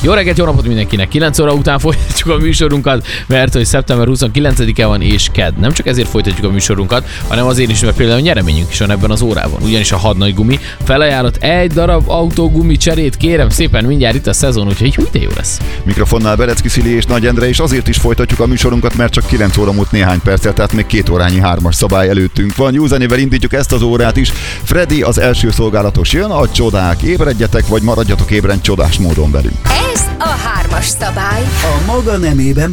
Jó reggelt, jó napot mindenkinek! 9 óra után folytatjuk a műsorunkat, mert hogy szeptember 29-e van és kedd. Nem csak ezért folytatjuk a műsorunkat, hanem azért is, mert például nyereményünk is van ebben az órában. Ugyanis a Hadnagy Gumi felajánlott egy darab autógumi cserét, kérem szépen, mindjárt itt a szezon, úgyhogy de jó lesz. Mikrofonnál Berecki Szili és Nagy Endre, és azért is folytatjuk a műsorunkat, mert csak 9 óra múlt néhány perccel, tehát még 2 órányi 3-as szabály előttünk van. Jó zenével indítjuk ezt az órát is. Freddy az első szolgálatos jön, a csodák. Ébredjetek, vagy maradjatok ébren csodás módon velünk. Ez a 3-as szabály. A maga nemében